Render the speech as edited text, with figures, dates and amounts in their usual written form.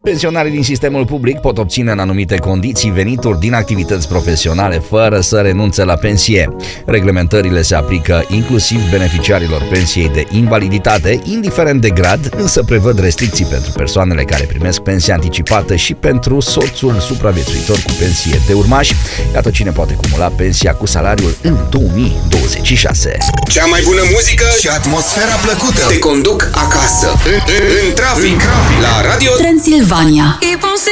Pensionarii din sistemul public pot obține în anumite condiții venituri din activități profesionale fără să renunțe la pensie. Reglementările se aplică inclusiv beneficiarilor pensiei de invaliditate, indiferent de grad, însă prevăd restricții pentru persoanele care primesc pensie anticipată și pentru soțul supraviețuitor cu pensie de urmași. Iată cine poate cumula pensia cu salariul în 2026. Cea mai bună muzică și atmosfera plăcută te conduc acasă, în trafic, la Radio Transilvania.